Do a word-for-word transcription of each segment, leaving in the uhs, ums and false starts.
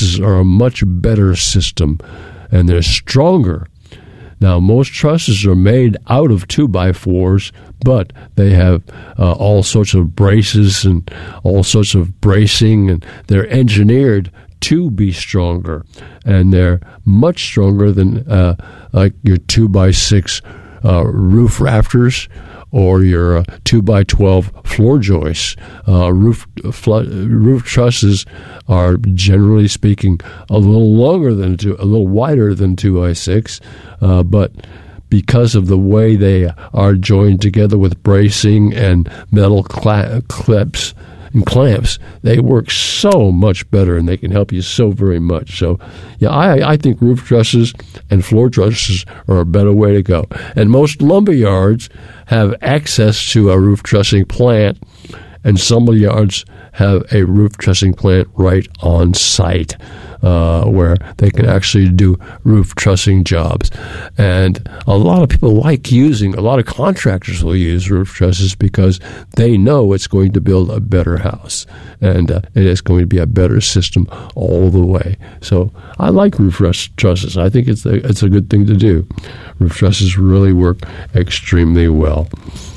trusses are a much better system, and they're stronger. Now, most trusses are made out of two by fours, but they have uh, all sorts of braces and all sorts of bracing, and they're engineered to be stronger, and they're much stronger than uh, like your two by six uh, roof rafters or your uh, two by twelve floor joists. Uh, roof fl- roof trusses are, generally speaking, a little longer than two, a little wider than two by six, uh, but because of the way they are joined together with bracing and metal cla- clips and clamps, they work so much better, and they can help you so very much. So, yeah, I, I think roof trusses and floor trusses are a better way to go. And most lumber yards have access to a roof trussing plant, and some of the yards have a roof trussing plant right on site, uh, where they can actually do roof trussing jobs. And a lot of people like using, a lot of contractors will use roof trusses because they know it's going to build a better house, and uh, it is going to be a better system all the way. So I like roof trusses. I think it's a, it's a good thing to do. Roof trusses really work extremely well.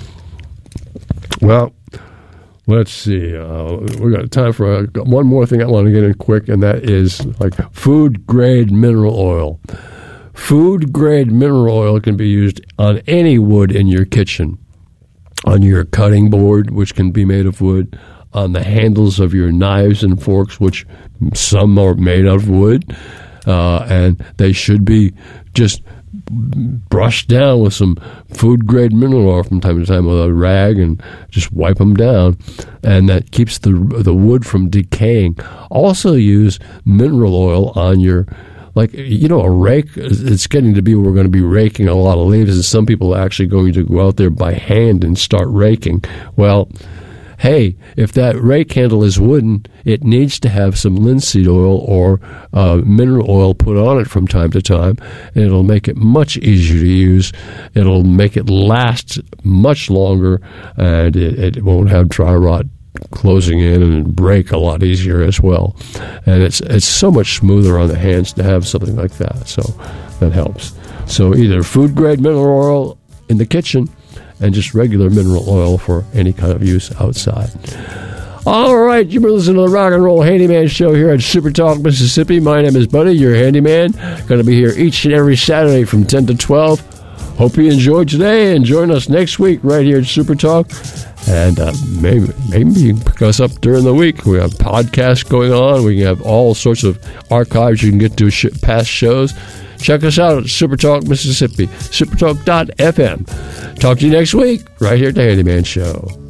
Well, let's see. Uh, we got time for uh, one more thing I want to get in quick, and that is like food-grade mineral oil. Food-grade mineral oil can be used on any wood in your kitchen, on your cutting board, which can be made of wood, on the handles of your knives and forks, which some are made of wood, uh, and they should be just brushed down with some food-grade mineral oil from time to time with a rag, and just wipe them down, and that keeps the the wood from decaying. Also use mineral oil on your, like, you know, a rake. It's getting to be where we're going to be raking a lot of leaves, and some people are actually going to go out there by hand and start raking. Well, hey, if that rake handle is wooden, it needs to have some linseed oil or uh, mineral oil put on it from time to time, and it'll make it much easier to use. It'll make it last much longer, and it, it won't have dry rot closing in and break a lot easier as well. And it's it's so much smoother on the hands to have something like that, so that helps. So either food-grade mineral oil in the kitchen, and just regular mineral oil for any kind of use outside. All right, you've been listening to the Rock and Roll Handyman Show here at Super Talk, Mississippi. My name is Buddy, your handyman. Going to be here each and every Saturday from ten to twelve. Hope you enjoyed today, and join us next week right here at Super Talk. And uh, maybe, maybe you can pick us up during the week. We have podcasts going on. We have all sorts of archives you can get to sh- past shows. Check us out at SuperTalk Mississippi, supertalk dot f m. Talk to you next week, right here at the Handyman Show.